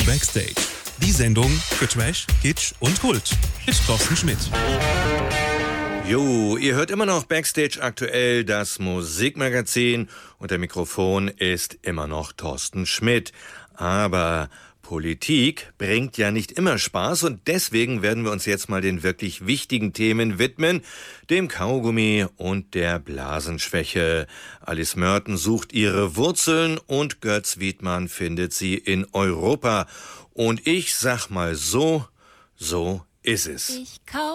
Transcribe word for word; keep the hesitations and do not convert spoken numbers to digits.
Backstage. Die Sendung für Trash, Kitsch und Kult mit Thorsten Schmidt. Jo, ihr hört immer noch Backstage aktuell, das Musikmagazin, und der Mikrofon ist immer noch Thorsten Schmidt. Aber Politik bringt ja nicht immer Spaß und deswegen werden wir uns jetzt mal den wirklich wichtigen Themen widmen, dem Kaugummi und der Blasenschwäche. Alice Merton sucht ihre Wurzeln und Götz Wiedmann findet sie in Europa. Und ich sag mal so, so ist es. Ich kauf